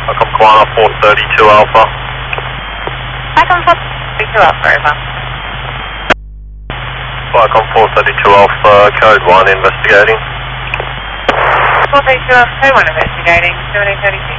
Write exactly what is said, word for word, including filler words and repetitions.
Welcome Kwana four thirty-two Alpha. Welcome four thirty-two Alpha, over. Welcome four thirty-two Alpha, code one investigating. four thirty-two Alpha, code one investigating, seventeen thirty-six.